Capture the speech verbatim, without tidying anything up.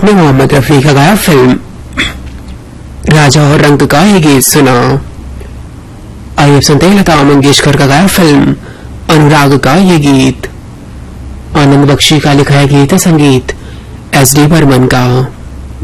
आपने मोहम्मद रफी का गाया फिल्म राजा और रंक का ये गीत सुना। आइए अब सुनते हैं लता मंगेशकर का गाया फिल्म अनुराग का ये गीत। आनंद बख्शी का लिखा है गीत, संगीत एस डी बर्मन का।